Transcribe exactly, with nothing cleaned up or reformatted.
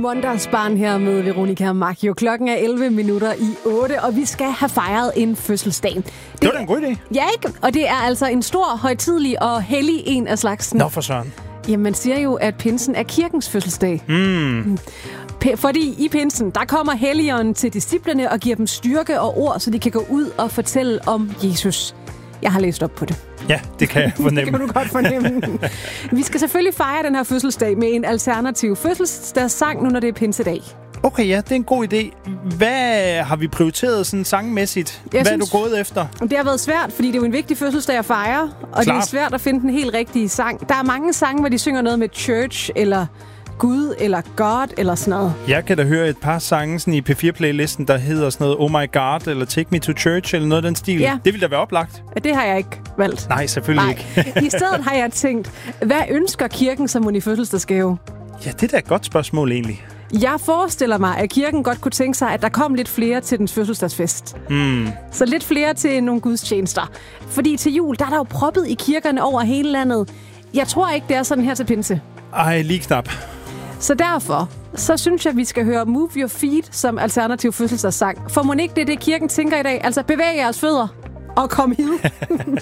Mondagsbarn her med Veronica og Maggio. Klokken er elleve minutter i otte, og vi skal have fejret en fødselsdag. Det, det var da en god idé. Ja, ikke? Og det er altså en stor, højtidelig og hellig en af slagsen. Nå for søren. Jamen, man siger jo, at pinsen er kirkens fødselsdag. Mm. P- fordi i pinsen, der kommer helligånden til disciplene og giver dem styrke og ord, så de kan gå ud og fortælle om Jesus. Jeg har læst op på det. Ja, det kan jeg fornemme. Det kan du godt fornemme. Vi skal selvfølgelig fejre den her fødselsdag med en alternativ fødselsdagssang, nu når det er pinsedag. Okay, ja, det er en god idé. Hvad har vi prioriteret sådan sangmæssigt? Jeg Hvad synes, er du gået efter? Det har været svært, fordi det er jo en vigtig fødselsdag at fejre, og Klart. Det er svært at finde den helt rigtige sang. Der er mange sange, hvor de synger noget med church, eller Gud, eller God, eller sådan noget. Jeg kan da høre et par sange sådan i P fire playlisten, der hedder sådan noget Oh My God, eller Take Me to Church, eller noget af den stil. Ja. Det ville da være oplagt. Ja, det har jeg ikke valgt. Nej, selvfølgelig Nej. ikke. I stedet har jeg tænkt, hvad ønsker kirken som hun i fødselsdagsgave? Ja, det er da et godt spørgsmål egentlig. Jeg forestiller mig, at kirken godt kunne tænke sig, at der kom lidt flere til dens fødselsdagsfest. Mm. Så lidt flere til nogle gudstjenester. Fordi til jul, der er der jo proppet i kirkerne over hele landet. Jeg tror ikke, det er sådan her til pinse. Ej, lige knap. Så derfor, så synes jeg, at vi skal høre Move Your Feet som alternativ fødselsdagssang. For må ikke det, det kirken tænker i dag? Altså, bevæg jeres fødder og kom hid.